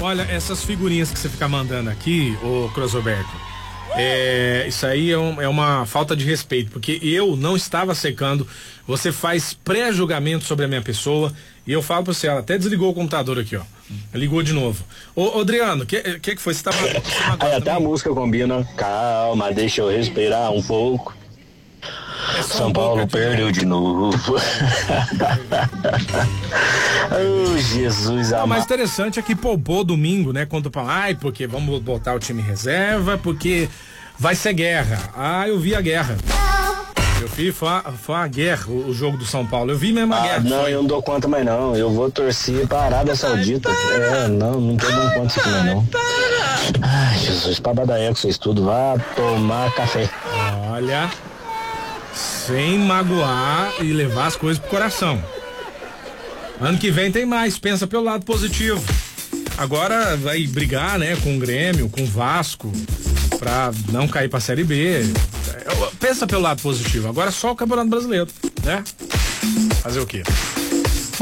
Olha, essas figurinhas que você fica mandando aqui, ô Crosoberto, isso aí é uma falta de respeito, porque eu não estava secando. Você faz pré-julgamento sobre a minha pessoa e eu falo pra você, ela até desligou o computador aqui, ó. Ligou de novo. Ô Adriano, que foi? Você tava aí até a música combina. Calma, deixa eu respirar um pouco. São Paulo perdeu de novo. Oh, Jesus amado. O mais interessante é que poupou domingo, né? Contra o Palai, porque vamos botar o time reserva, porque vai ser guerra. Eu vi a guerra. Eu vi, foi uma guerra o jogo do São Paulo. Eu vi mesmo a guerra. Não, eu não dou conta mais não. Eu vou torcer para a Arábia Saudita. Não tô dando conta disso aqui mais não. Ai, Jesus, pra Badaé com isso tudo. Vá tomar café. Olha, sem magoar e levar as coisas pro coração. Ano que vem tem mais, pensa pelo lado positivo. Agora vai brigar, né, com o Grêmio, com o Vasco, pra não cair pra Série B. Pensa pelo lado positivo. Agora só o Campeonato Brasileiro, né? Fazer o quê?